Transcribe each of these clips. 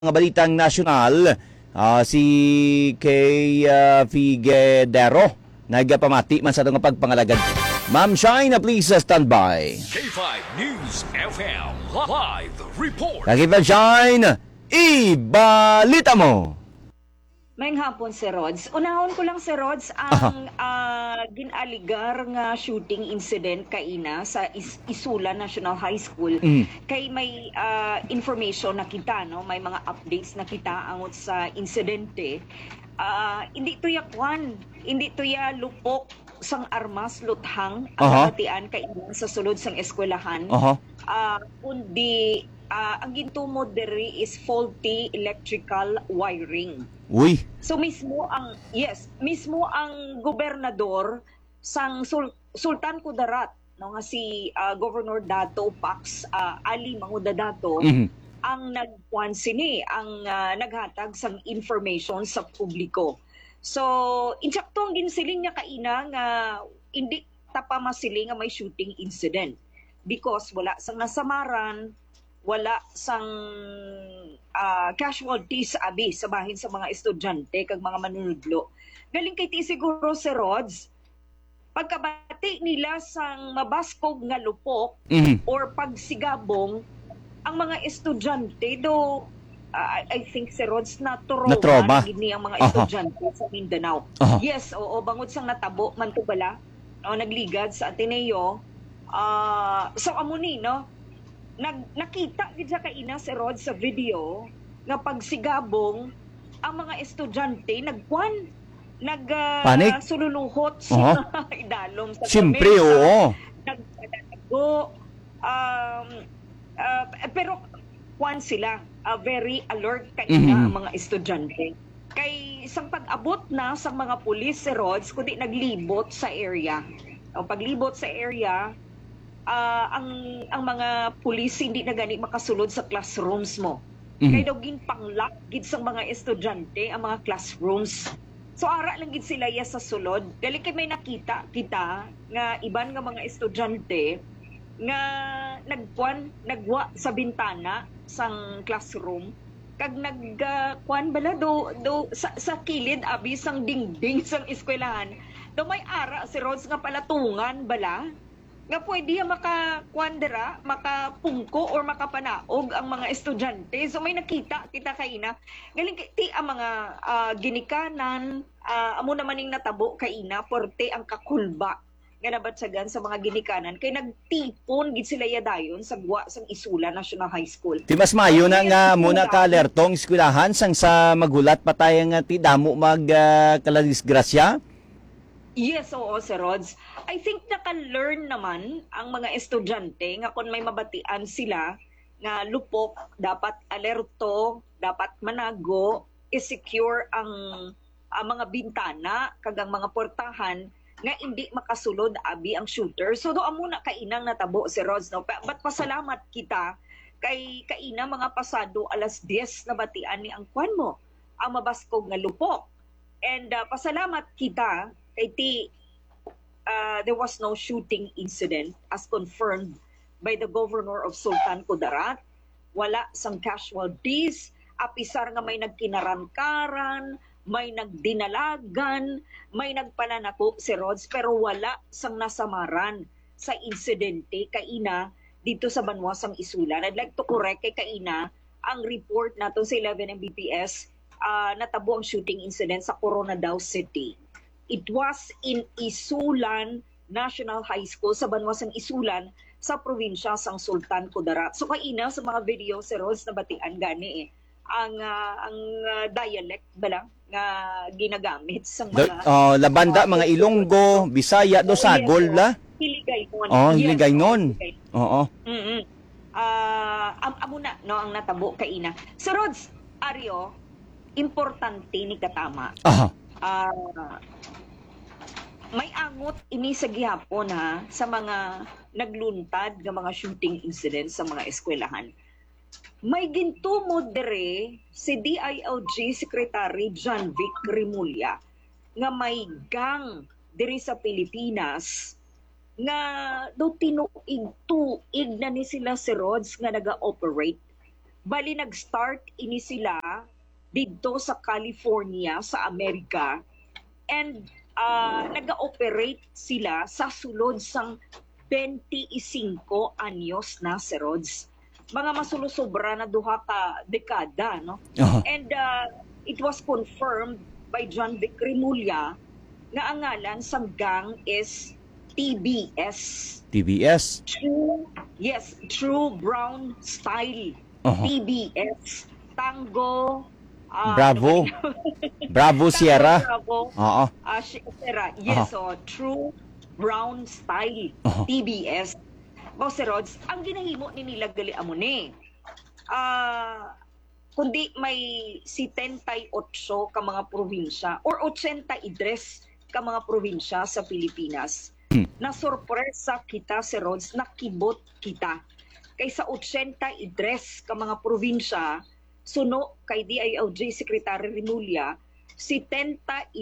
Mga balitang nasyonal, si kay Figuedero nagpamati man sa itong pagpangalagad. Ma'am Shine, please stand by. K5 News FM Live Report. Kay Shine, ibalita mo. Mayang hapon, si Rods. Unahon ko lang, si Rods, ang ginaligar nga shooting incident kaina sa Isula National High School. Kay may information na kita, no? May mga updates na kita angot sa insidente. Hindi to ya kwan, hindi to ya lupok sang armas luthang ang nabatian kaina sa sulod sang eskwelahan. Kundi ang gintumo diri is faulty electrical wiring. Uy. So mismo ang gobernador sang Sultan Kudarat, no, nga si Governor Dato Pax Ali Manguda Dato, ang nagkuan sini ang naghatag sang information sa publiko. So insaktong ginsiling niya kaina nga hindi tapamasiling nga may shooting incident because wala sang nasamaran, wala sang casualties abi sa bahin sa mga estudyante kag mga manunudlo. Galing kay ti siguro si Rods, pagkabati nila sang mabaskog nga lupok or pagsigabong ang mga estudyante do I think si Rods na trauma gini ang mga estudyante sa Mindanao. Yes, oo, bangod sang natabo man to bala, no, nagligad sa Ateneo. So amuni, no, nakita gid sa kaina si Rod sa video nga pagsigabong ang mga estudyante sululuhot sa idalom sa Siyempre, oo. Nagtatago, pero kwan sila, very alert kaina ang mga estudyante. Kay isang pag-abot na sa mga pulis si Rods, kundi naglibot sa area. O paglibot sa area, ang mga pulis hindi na gani makasulod sa classrooms mo. Kaya daw ginpanglock gid sang mga estudyante ang mga classrooms. So ara lang gid sila sa sulod. Dali kay may nakita kita nga iban nga mga estudyante nga nagwa sa bintana sang classroom kag nagkuan bala do sa kilid abi sang dingding sang eskwelahan. Do may ara si Rods nga palatungan bala nga pwede makakwandera, makapungko or makapanaog ang mga estudyante. So may nakita kita kaina. Galing ti ang mga ginikanan, amo naman ning natabo kaina, porte ang kakulba nga nabatsagan sa mga ginikanan. Kay nagtipon gid sila yadayon sa guwa sang Isula National High School. Ti mas mayo na nga muna ka alertong eskwelahan sang sa magulat patay nga ti damo mag kaladisgrasya. Yes, oo, Sir Rods. I think naka-learn naman ang mga estudyante nga kung may mabatian sila nga lupok, dapat alerto, dapat manago, i-secure ang mga bintana kag ang mga portahan nga hindi makasulod abi ang shooter. So do amo na kainang natabo si Rods, no. But pasalamat kita kay kaina mga pasado alas 10 na batian ni ang kwan mo, ang mabaskog nga lupok. And pasalamat kita kay there was no shooting incident as confirmed by the Governor of Sultan Kudarat. Wala sang casualties, apisar nga may nagkinarankaran, may nagdinalagan, may nagpananako si Rods, pero wala sang nasamaran sa insidente kaina dito sa Banwasang Isulan. I'd like to correct kay kaina ang report naton sa 11 Mbps, natabo ang shooting incident sa Coronadao City. It was in Isulan National High School sa Banwasang Isulan sa probinsya sang Sultan Kudarat. So kaina sa mga video si Rods na batian gani ang dialect bala nga ginagamit sa mga labanda mga Ilonggo, Bisaya do Sagol la. Hiligaynon. Hiligaynon. Oo. Amo na no ang natabo kaina. So Rods, Aryo, importante ni katama. May angot ini sa gihapon sa mga nagluntad nga mga shooting incidents sa mga eskwelahan. May gintumod dere si DILG Secretary John Vic Rimulya nga may gang diri sa Pilipinas nga do tinuig-tuig na ni sila si Rods nga naga-operate Bali nag-start ini sila dito sa California sa Amerika, and nag-operate sila sa sulod sang 25 anyos na, si Rods. Mga masulosobra na duha ka dekada, no? Aha. And it was confirmed by John Vic Rimulya nga ang ngalan sang gang is TBS. TBS. True Brown Style. Aha. TBS. Tango. Bravo. Bravo, Sierra. Bravo. Oo. Sierra. Yes, so True Brown Style. Aha. TBS. Boss Rods, ang ginahimo ni nila gali amo ni. Kundi may 78 ka mga probinsya or 83 ka mga probinsya sa Pilipinas. Na sorpresa kita, si Rods, nakibot kita. Kaysa 83 ka mga probinsya, suno kay DILG Secretary Rimulya, 78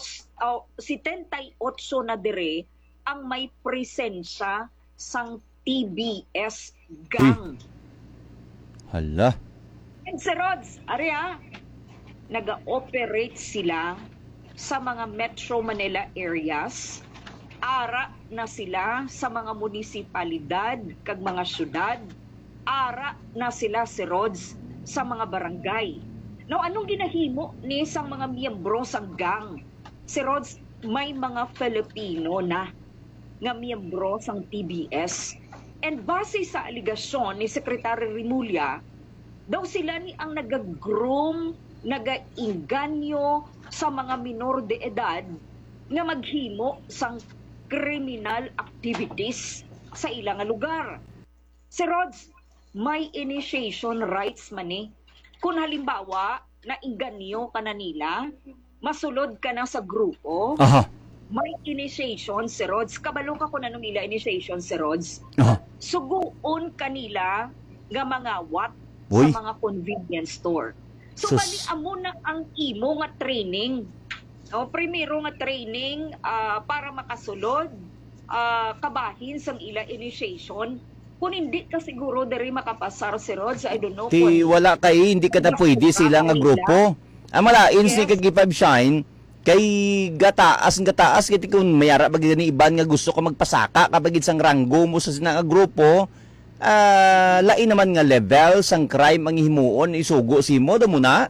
na dire ang may presensya sang TBS gang. Hala. And Sir Rods, ariya, nag-operate sila sa mga Metro Manila areas, ara na sila sa mga munisipalidad kag mga syudad, ara na sila, Sir Rods, sa mga barangay. Now, anong ginahimo ni sang mga miyembro sang gang? Sir Rods, may mga Filipino na nga miyembro sang TBS. And base sa aligasyon ni Secretary Rimulya, daw sila ni ang nag-groom, nag-inganyo sa mga minor de edad nga maghimo sang criminal activities sa ilang lugar. Sir Rods, may initiation rights man eh. Kung halimbawa, nainganyo ka na nila, masulod ka na sa grupo, Aha. may initiation, Sir Rods. Kabalo ka kung anong nila initiation, Sir Rods. Aha. Suguon kanila nga mga what Uy. sa mga convenience store. So, Sus. bali amo na ang imo nga training. O, primero nga training para makasulod, kabahin sa ila initiation. Kung hindi ka siguro dari makapasar, si Rods, I don't know. Ti wala kay hindi ka ta pwede sila nga grupo. Amalain si kag G5 Shine kay gataas kiti kun mayara pag ni iban nga gusto ka magpasaka kapag isang ranggo mo sa sina nga grupo. Lain naman nga level sang crime ang himuon isugo simo do muna.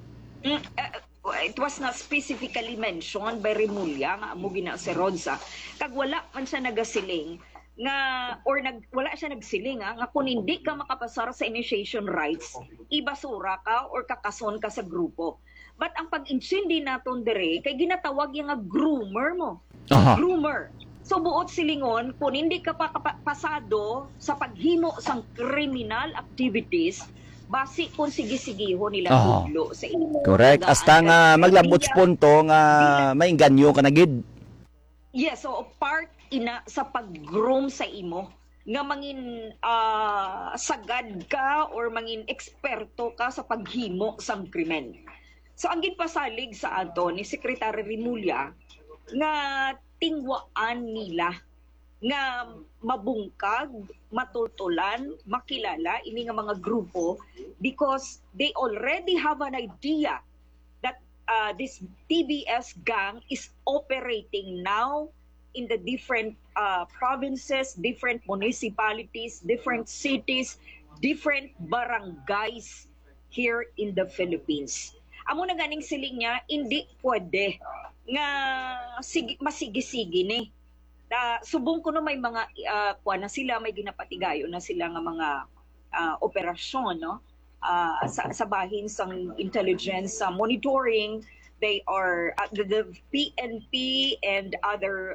It was not specifically mentioned by Rimulya nga amo gina si Rodza. Kag wala man siya nagasiling nga wala siya nagsiling nga kung hindi ka makapasar sa initiation rights, ibasura ka or kakason ka sa grupo. But ang pag-insindi naton dire kay ginatawag yung nga groomer mo. Aha. Groomer. So buot silingon, kung hindi ka pa pasado sa paghimo sang criminal activities, basi kung sige-sigiho nila Aha. tudlo sa imo. Correct. Hasta nga maglabot sa punto nga may ganyo ka na gid. Yes, so part ina sa pag-groom sa imo nga mangin sagad ka or mangin eksperto ka sa paghimo sang krimen. So ang ginpasalig sa ato ni Secretary Rimulya nga tingwaan nila nga mabungkag, matultulan, makilala ini nga mga grupo because they already have an idea that this TBS gang is operating now in the different provinces, different municipalities, different cities, different barangays here in the Philippines. Amo na ganing siling niya, hindi pwede nga masigi-sigi ni. Subong ko no may mga kuha na sila, may ginapatigayo na sila nga mga operasyon, no? Sa bahin sang intelligence monitoring. They are the PNP and other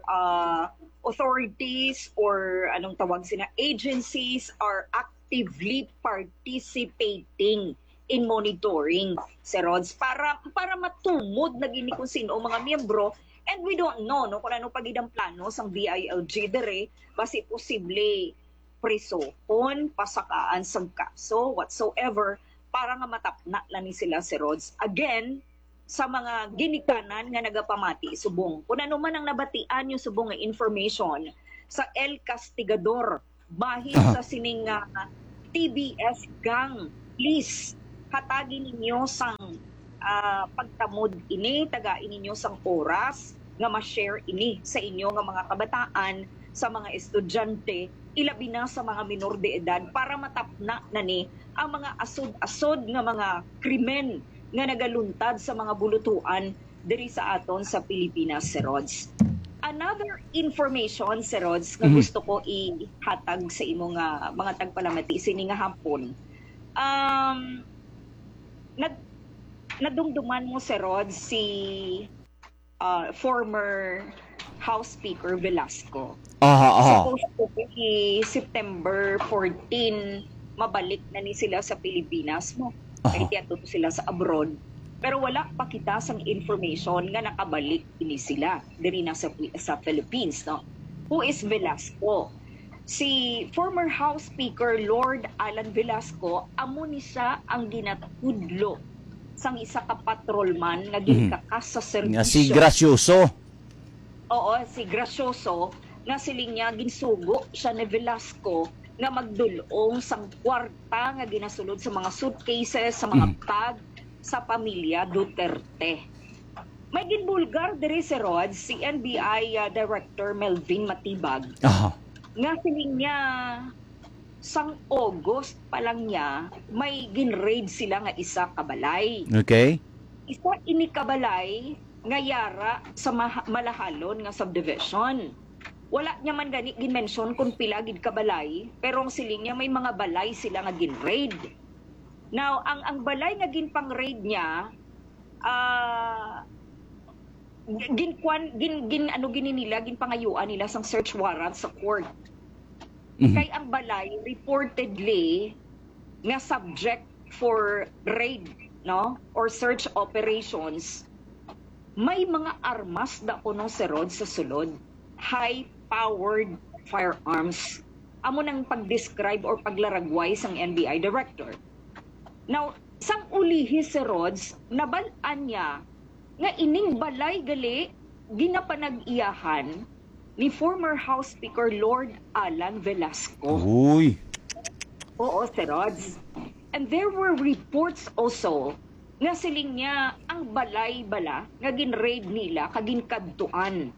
authorities or anong tawag sila, agencies are actively participating in monitoring, Sir Rods, para matumod na gini kung sino mga miyembro. And we don't know no kung ano pagidang plano sang DILG dire, basi posible prisokon, pasakaan sang kaso, whatsoever, para nga matapna lang ni sila, Sir Rods. Again, sa mga ginikanan nga nagapamati subong. Kung ano man ang nabatian yung subong nga information sa El Castigador, bahin sa sining TBS gang please hatagin ninyo sang pagtamod ini, tagain ninyo sang oras nga ma-share ini sa inyo nga mga kabataan, sa mga estudyante, ilabi na sa mga minor de edad para matapna na ni ang mga asod-asod nga mga krimen nga nagaluntad sa mga bulutuan diri sa aton sa Pilipinas, Sir Rods. Another information, Sir Rods, nga gusto ko ihatag sa imo nga mga tagpalamati sini nga hapon. Nadumduman mo, Sir Rod, si former House Speaker Velasco. Supposed to be September 14, mabalik na ni sila sa Pilipinas mo. Kaya tiyatuto sila sa abroad. Pero wala pa kita sang information nga nakabalik ini sila diri na sa Philippines. No? Who is Velasco? Si former House Speaker Lord Alan Velasco, amo ni siya ang ginatudlo sang isa ka patrolman nga ginkakas sa serbisyo. Nga si Gracioso. Oo, si Gracioso nga siling niya ginsugo siya ni Velasco nga magdulong sang kwarta nga ginasulod sa mga suitcases, sa mga bag sa pamilya Duterte. May ginbulgar diri si Rod, si NBI Director Melvin Matibag. Nga siling niya sang August pa lang niya, may ginraid sila nga isa kabalay. Okay. Isa ini kabalay nga yara sa Malahalon nga subdivision. Wala niya man gani ginmention kung pila gid kabalay, pero ang siling niya may mga balay sila nga ginraid. Now, ang balay nga ginpang-raid niya, ginpangayuan nila sang search warrant sa court. Kay ang balay reportedly nga subject for raid, no, or search operations, may mga armas da kuno si Rod sa sulod, high powered firearms. Amo nang pag-describe or paglaragway sang NBI director. Now, sang ulihi si Rods, nabalaan niya nga ining balay gali ginapanag-iyahan ni former House Speaker Lord Alan Velasco. Uy. Oo, Sir Rods. And there were reports also nga siling niya ang balay-bala nga ginraid nila kaginkadtuan.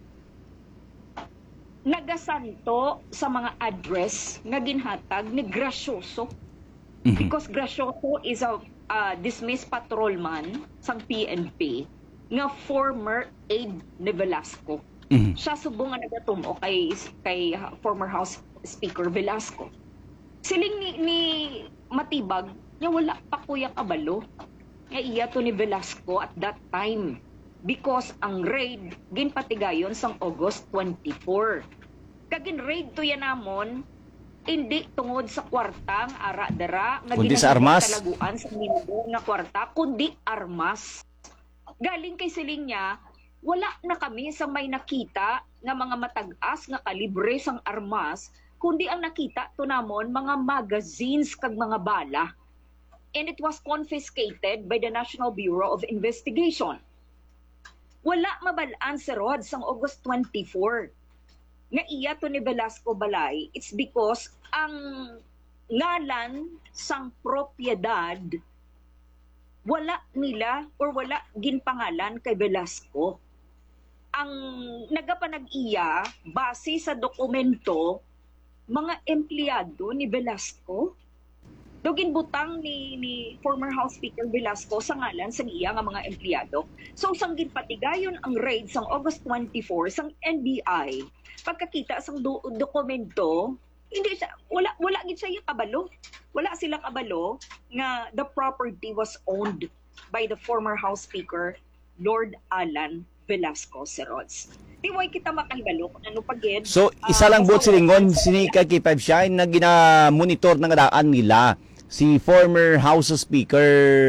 Nagasanto sa mga address nga ginhatag ni Gracioso. Because Gracioso is a dismissed patrolman sang PNP nga former aide ni Velasco. Siya subong nga nagatumo kay former House Speaker Velasco. Siling ni Matibag nga wala pa kuya kabalo nga iya to ni Velasco at that time because ang raid ginpatigayon sang August 24. Kagin raid to yan namon hindi tungod sa kwartang ara-dara nga kundi sa armas talaguan sa minuto nga kwarta kundi armas. Galing kay siling niya, wala na kami sa may nakita nga mga matag-as nga kalibre sang armas, kundi ang nakita to namon mga magazines kag mga bala. And it was confiscated by the National Bureau of Investigation. Wala mabalaan si Rod sang August 24. Nga iya to ni Velasco balay, it's because ang ngalan sang propiedad wala nila or wala ginpangalan kay Velasco. Ang nagapanag-iya base sa dokumento mga empleyado ni Velasco. Dugin butang ni former House Speaker Velasco sa ngalan sa iya nga mga empleyado. So sang ginpatigayon ang raid sang August 24 sang NBI, pagkakita sang dokumento, hindi siya wala gid siya kabalo. Wala sila kabalo nga the property was owned by the former House Speaker Lord Alan Velasco Serods. Tiway kita makahibalo kung ano pagid. So, isa lang buot silingon sinika kay Five Shine na gina-monitor ng daan nila si former House Speaker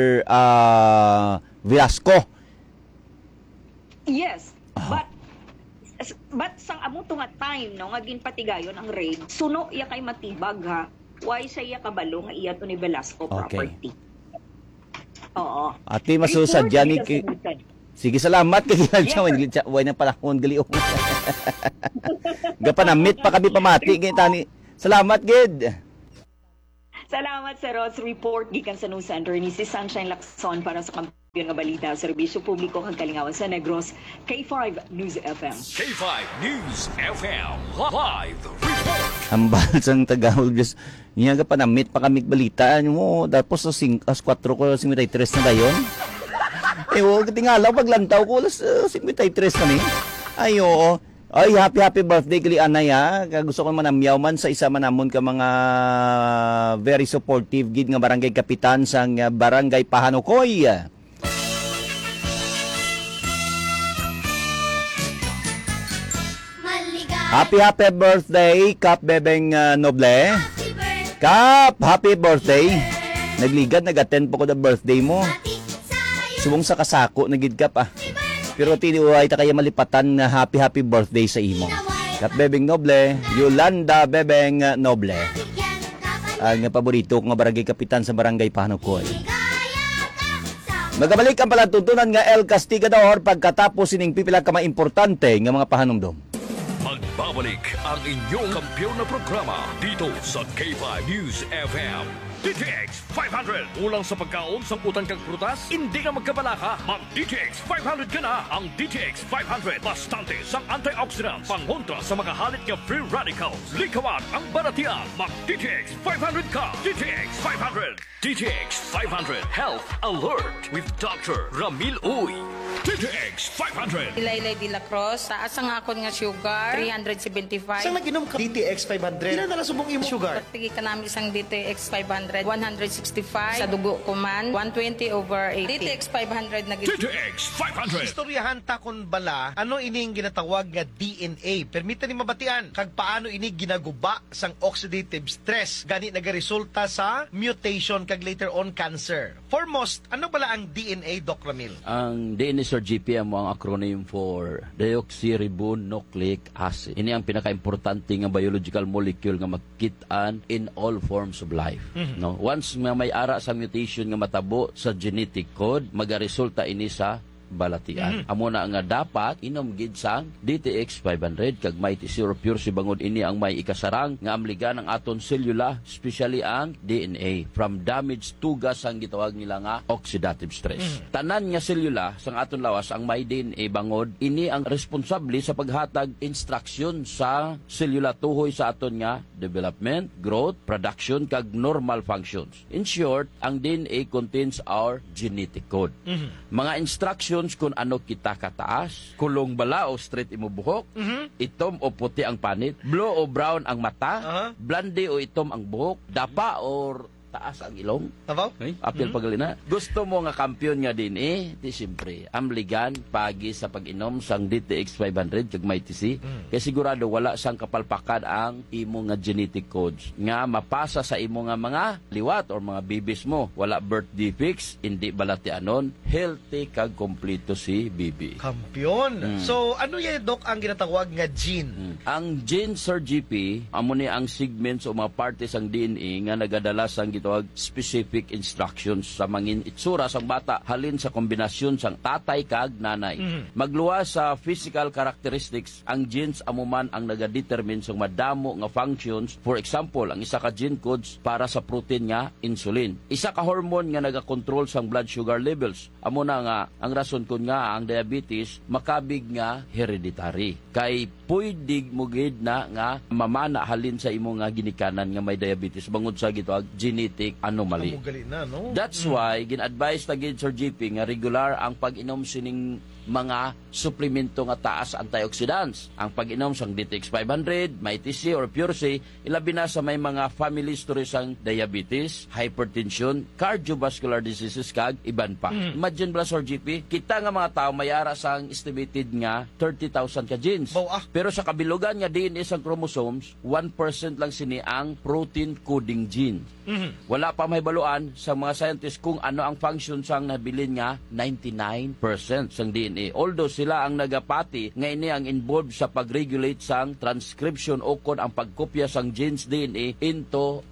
Velasco. Yes, but sang amo to nga time no nga ginpatigayon ang raid, suno iya kay Matibag ha. Why siya iya kabalo nga iya to ni Velasco property. Oo. Ati masusad yan ni sige, salamat kay Gilad. Way na palakon gali. Gapanamit pa kami pamati gani tani. Salamat gid. Salamat sa Rods Report gikan sa News Center ni si Sunshine Lacson para sa kampiyon nga balita sa serbisyo publiko kang kalingawan sa Negros, K5 News FM. K5 News FM. Live report. Ambal sang Tagalog just niya ka panamit pa kami balitaan mo tapos sa 4 ko 53 na dayon. Wag tingalaw paglantaw ko alas 53 kami. Ayo. Ay, happy birthday kali anay ha. Gusto ko manamyaw man sa isa manamon ka mga very supportive gid nga barangay kapitan sang barangay Pahanukoy. Happy birthday Kap Bebeng Noble. Kap, happy birthday. Nagligad nag-attend po ko na birthday mo. Subong sa kasako nagid Kap ah. Pero tiniway ta kaya malipatan na happy birthday sa imo. Kap Bebeng Noble, Yolanda Bebeng Noble. Ang paborito ko nga barangay kapitan sa barangay Pahanukoy. Magabalik ang palatuntunan nga El Castigador pagkatapos sining pipila ka maimportante nga mga pahanumdom. Magbabalik ang inyong kampiyon na programa dito sa K5 News FM. DTX 500. Ulang sa pagkaon sa utang kang prutas, hindi ka magkabalaka. Mag DTX 500 ka na. Ang DTX 500 bastante sang antioxidants, pangontra sa makahalit nga free radicals. Likawan ang baratian. Mag DTX 500 ka. DTX 500. DTX 500 Health Alert with Dr. Ramil Uy. DTX 500. Ilaylay de la Cruz, taas ang akon nga sugar, 375. Saan nag-inom ka? DTX 500. Ilan na subong imo sugar? Pagtigi ka namin isang DTX 500, 165. Sa dugo ko man, 120/80. DTX 500 na gito. DTX 500. Istoryahan ta kon bala, ano ining ginatawag nga DNA? Permita ni mabatian, kag paano ini ginaguba sang oxidative stress, gani nagaresulta sa mutation kag later on cancer. Foremost, ano bala ang DNA, Doc Ramil? Ang DNA Sir GPM ang acronym for deoxyribonucleic acid. Ini ang pinaka-importante nga biological molecule nga makit-an in all forms of life. No, once nga may ara sa mutation nga matabo sa genetic code, magaresulta ini sa balatian. Amo na nga dapat inom gid sang DTX 500 kag may tisir pure si bangod ini ang may ikasarang nga amligan ang aton selula, especially ang DNA from damaged tugas ang gitawag nila nga oxidative stress. Tanan nga selula sang aton lawas ang may DNA bangod ini ang responsable sa paghatag instruction sa selula tuhoy sa aton nga development, growth, production kag normal functions. In short, ang DNA contains our genetic code. Mga instructions kung ano kita kataas, kulong bala o straight imo buhok, itom o puti ang panit, blue o brown ang mata, blonde o itom ang buhok, dapa or taas ang ilong. Tabaw? Apil pagalina. Gusto mo nga kampiyon nga din di siyempre, amligan pagi sa pag-inom sang DTX 500 kag may TC. Kaya sigurado wala sang kapalpakan ang imo nga genetic codes nga mapasa sa imo nga mga liwat or mga babies mo. Wala birth defects, hindi balatianon, healthy kag kompleto si baby. Kampiyon. So, ano yan, Doc, ang ginatawag nga gene? Ang gene, Sir GP, amo ni ang segments o mga partes ang DNA nga nagadala sang gitawag specific instructions sa mangin itsura sang bata halin sa kombinasyon sang tatay kag nanay. Magluwas sa physical characteristics, ang genes amuman ang nagadetermine sang madamo nga functions. For example, ang isa ka gene codes para sa protein nga insulin. Isa ka hormone nga nagakontrol sang blood sugar levels. Amo na nga ang rason kun nga ang diabetes makabig nga hereditary. Kay pwede mo gid na nga mamana halin sa imo nga ginikanan nga may diabetes bangod sa gitawag genetic anomaly. Kamugali na, no? That's why gin-advise ta gid Sir GP nga regular ang pag-inom sining mga suplemento nga taas antioxidants. Ang pag-inom sang DTX 500, may TC or Pure C, ilabi na sa may mga family history sang diabetes, hypertension, cardiovascular diseases kag iban pa. Imagine bala Sir GP, kita nga mga tao mayara sang estimated nga 30,000 ka genes. Pero sa kabilugan nga DNA sang chromosomes, 1% lang sini ang protein coding gene. Wala pa mahibaluan sa mga scientists kung ano ang function sang nabilin nga 99% sang DNA. Although sila ang nagapati nga ini ang involved sa pag-regulate sang transcription o kon ang pagkopya sang genes DNA into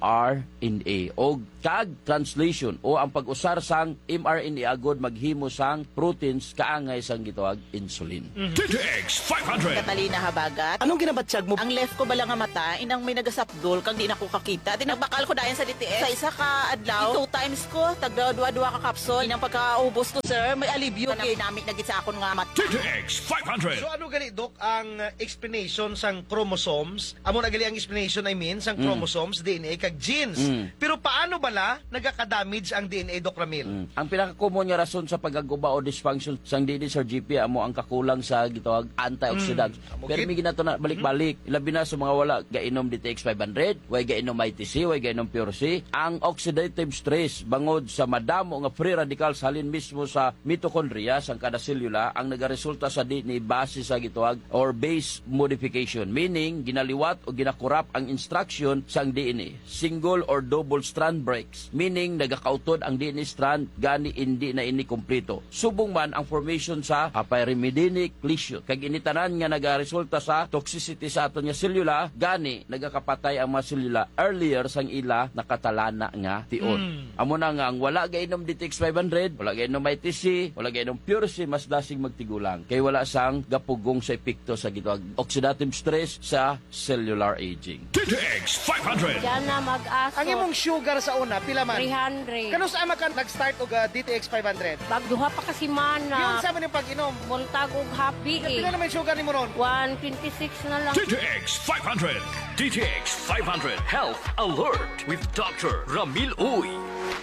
mRNA o kag translation o ang pag-usar sang mRNA agod maghimo sang proteins kaangay sang gitawag insulin. DTX 500. Catalina Habagat. Anong ginabatsyag mo? Ang left ko bala nga mata, inang may nagasapdol kang di na ko kakita. Di nagbakal ko dayan sa DTX DTX. Sa isa ka adlaw, 2 times ko, tagdua-dua ka kapsol. Inang pagkaubos ko, sir, may alibyo. Kanang ginamit na gid sa akon nga mata. DTX 500. So ano gali, Dok, ang explanation sang chromosomes? Amo na gali ang explanation, I mean, sang chromosomes, DNA, kag genes. Pero paano bala nagaka-damage ang DNA, Dok Ramil? Ang pinaka-common nga rason sa pagaguba o dysfunction sang DNA Sir GP amo ang kakulang sa gitawag antioxidants. Pero may ginato na balik-balik. Labi na sa mga wala gainom DTX 500, way gainom ITC, way gainom Pure C. Ang oxidative stress bangod sa madamo nga free radicals halin mismo sa mitochondria sang kada selula ang nagaresulta sa DNA base sa gitawag or base modification, meaning ginaliwat o ginakurap ang instruction sang DNA. Single or double strand breaks, meaning nagakautod ang DNA strand gani hindi na ini kompleto. Subong man ang formation sa pyrimidinic lesion. Kag initanan nga nagaresulta sa toxicity sa aton nga selula gani nagakapatay ang mga selula earlier sang ila nakatalana nga tion. Amo na nga ang wala gainom DTX 500, wala gainom ITC, wala gainom Pure C, mas dasing magtigulang kay wala sang gapugong sa epekto sa gitawag oxidative stress sa cellular aging. DTX 500. Diyan na mag-aso. Ang imong sugar sa una, pila man? 300. Kano sa ama ka nag-start og DTX 500? Bagduha pa kasi Yun mana. sa man yung pag-inom. Buntag og happy Pila eh. naman sugar ni mo ron? 126 na lang. DTX 500. DTX 500 Health Alert with Dr. Ramil Uy.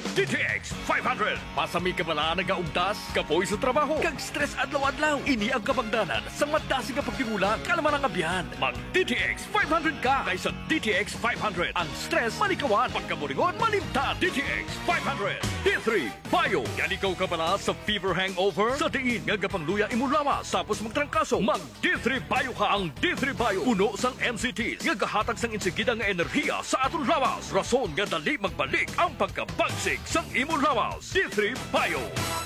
DTX 500. Pasami ka bala nagaugdas, kapoy sa trabaho, kag stress adlaw-adlaw. Ini ang kabangdanan sa madasi nga pagtigulang kalaman ang abyan. Mag DTX 500 ka kaysa DTX 500. Ang stress malikawan, pagkamuringon malimtan. DTX 500. D3 Bio. Yan ikaw ka bala sa fever hangover, sa diin nga gapangluya imulawas, tapos magtrangkaso. Mag D3 Bio ka. Ang D3 Bio puno sang MCTs nga gahatag sang insigida nga enerhiya sa aton lawas. Rason nga dali magbalik ang pagkabagsik sang imong lawas. D3 Bio.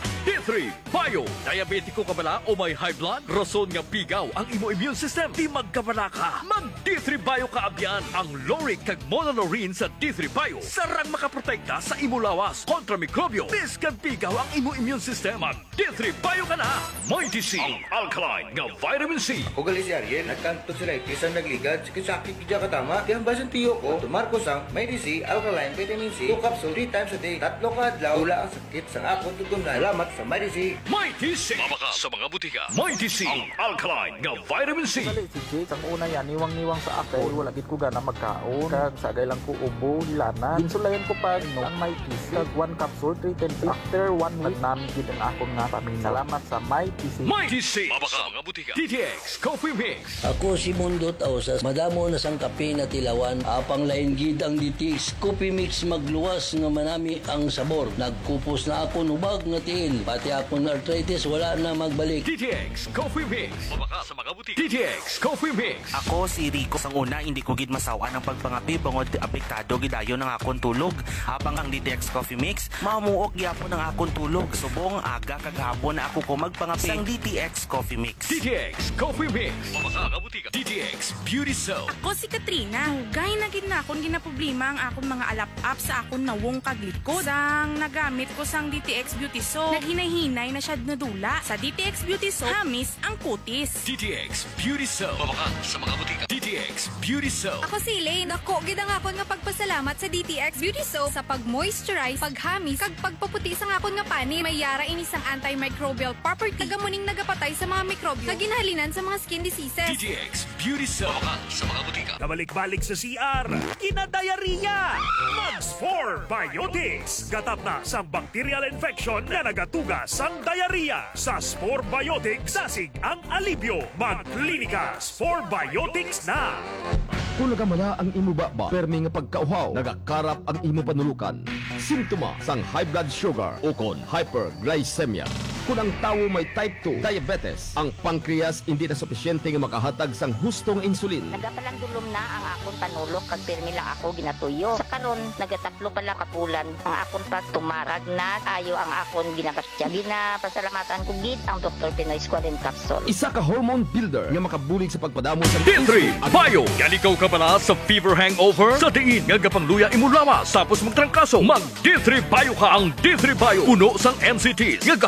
D3 Bio. Diabetiko ka bala o may high blood? Rason nga pigaw ang imo immune system. Di magkabala ka. Mag D3 Bio ka abyan. Ang Loric kag Monolaurin sa D3 Bio sarang makaprotekta sa imo lawas kontra mikrobyo. Biskan pigaw ang imo immune system. Mag D3 Bio ka na. Mighty C. Ang alkaline nga vitamin C. O gali si Ariel, nagkantod sila isang nagligad, sakit kidya katama, kaya basan tiyo ko, tumarko sang may DC, alkaline, vitamin C, 2 capsule, 3 times a day, 3 ka adlaw, wala ang sakit sang akong tutunan. Salamat sa may DC. Mighty C. Mabaka sa mga butika. Mighty C. Ang alkaline nga vitamin C. Dali si Jake, ang una yan, niwang-niwang sa akin, wala gid ko gana magkaon, kag sagay lang ko ubo, hilanan. Ginsulayan ko pa, no, ang may PC, kag 1 capsule, 3 times. After 1 week, namin gid ang akong nga pamina. Salamat sa may PC. Mighty C. Mabaka sa mga butika. DTX Coffee Mix. Ako si Mundot Ausas, madamo na sang kape na tilawan, apang lain gid ang DTX Coffee Mix magluwas nga manami ang sabor. Nagkupos na ako nubag nga tiil, pati akong arthritis wala na magbalik. DTX Coffee Mix. Mabaka sa mga butika. DTX Coffee Mix. Ako si Rico. Sang una, hindi ko gid masawa ng pagpangapi bangod apektado gidayon ng akong tulog. Habang ang DTX Coffee Mix, mamuok gyapon ang akong tulog. Subong aga kagahapon na ako ko magpangapi sang DTX Coffee Mix. DTX Coffee Mix. Mabaka sa butika. DTX Beauty Soap. Ako si Katrina. Gay na gid na akong ginaproblema ang akong mga alap-up sa akong nawong kaglikod. Sang nagamit ko sang DTX Beauty Soap, naghinay-hinay na siya nadula. Sa DTX Beauty Soap, hamis ang kutis. DTX Beauty Soap. Mabaka sa mga butika. DTX Beauty Soap. Ako si Elaine. Ako gid ang akon nga pagpasalamat sa DTX Beauty Soap sa pag-moisturize, paghamis, kag pagpaputi sa akon nga pani. May yara ini sang antimicrobial property. Tagamuning nagapatay sa mga mikrobyo sa ginhalinan sa mga skin diseases. DTX Beauty Soap. Mabaka sa mga butika. Kabalik-balik sa CR, kinadayariya. Mags 4 Biotics. Gatap na sa bacterial infection na nagatugas sang diarrhea. Sa Spore Biotics, sasig ang alibyo. Mag-Clinicas 4 Biotics na. Kung nagamala ang imo baba, permi nga pagkauhaw, nagakarap ang imo panulukan. Simptoma sang high blood sugar o kon hyperglycemia. Kung ang tawo may type 2 diabetes, ang pancreas hindi na sufisyente nga makahatag sang hustong insulin. Nagapalandulom na ang akong panulok kag pirmi lang ako ginatuyo. Sa karon nagatatlo pala kapulan ang akong pagtumarag na ayo ang akong ginakastya. Ginapasalamatan ko gid ang Dr. Pinoy Squalene Capsule. Isa ka hormone builder nga makabulig sa pagpadamo sa D3 Bio. Yan ikaw ka pala sa fever hangover, sa diin nga gapangluya imulawas, tapos magtrangkaso. Mag D3 Bio ka. Ang D3 Bio puno sang MCTs nga gahatag sang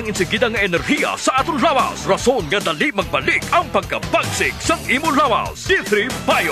ang insigidang nga enerhiya sa aton lawas. Rason nga dali magbalik ang pagkabagsik sa imo lawas. D3 Bio.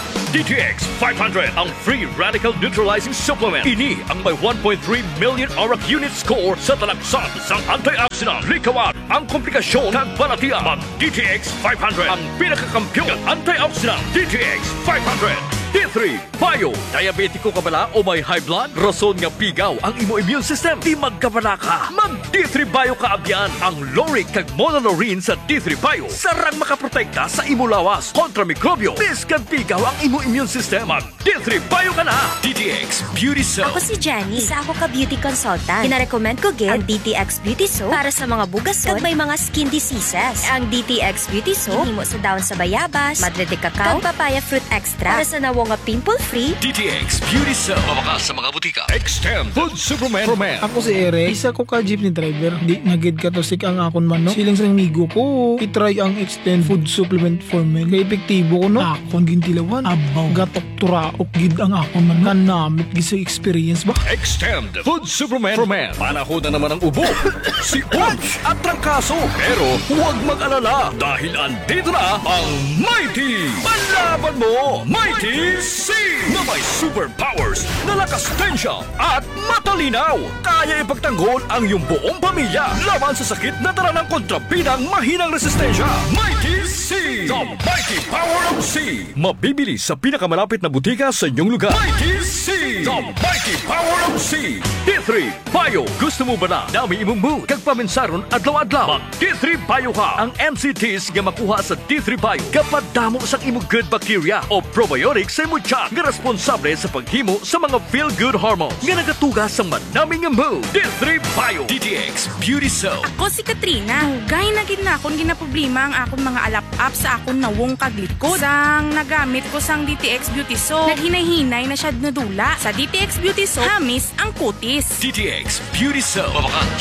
DTX 500 ang free radical neutralizing supplement. Ini ang may 1.3 million auric unit score sa talagsan sang antioxidant. Likawan ang komplikasyon ng balatian. Mag DTX 500 ang pinakakampiyon ng antioxidant. DTX 500. D3 Bio. Diabetiko ka bala o may high blood? Rason nga pigaw ang imo immune system. Di magkabala ka. Mag D3 Bio ka abyan. Ang Loric kag Monolaurin sa D3 Bio sarang makaprotekta sa imo lawas kontra mikrobyo. Biskan pigaw ang imo immune system. Mag D3 Bio ka na. DTX Beauty Soap. Ako si Jenny. Isa ako ka beauty consultant. Pinarecommend ko gid ang DTX Beauty Soap para sa mga bugason kag may mga skin diseases. Ang DTX Beauty Soap himo sa dahon sa bayabas, madre de cacao, kag papaya fruit extra para sa nawo nga pimple-free. DTX Beauty Soap. Mabakas sa mga butika. Extend Food Supplement. Ako si Eric. Isa ko ka jeepney driver. Di nagid ka to sik ang akon manok. Silang sa migo ko. I-try ang Extend Food Supplement for Men. Kaya epektibo ko no. Akon gintilawan. Abaw. Gatok turaok gid ang akon manok. Kanamit gisa experience ba? Extend Food Supplement for Men. Panahon na naman ang ubo, si Urge at trangkaso. Pero huwag mag-alala dahil andito na ang Mighty. Panlaban mo, Mighty C na may superpowers na lakas tensya at matalinaw. Kaya ipagtanggol ang iyong buong pamilya laban sa sakit na dala ng kontrabidang mahinang resistensya. Mighty C, the mighty power of C. Mabibili sa pinakamalapit na butika sa inyong lugar. Mighty C, the mighty power of C. D3 Bio. Gusto mo ba na dami imong mood kag paminsaron adlaw-adlaw? Mag D3 Bio ka. Ang MCTs nga makuha sa D3 Bio kapag damo sa imong good bacteria o probiotics sa imong tiyan nga responsable sa paghimo sa mga feel-good hormones nga nagatugas sa manaming mood. D3 Bio. DTX Beauty Soap. Ako si Katrina. Dugay na gid na akong ginaproblema ang akong mga alap-up sa akong nawong kaglikod. Sang nagamit ko sang DTX Beauty Soap, naghinay-hinay na siya nadula. Sa DTX Beauty Soap, hamis ang kutis. DTX Beauty Soap. Mabakan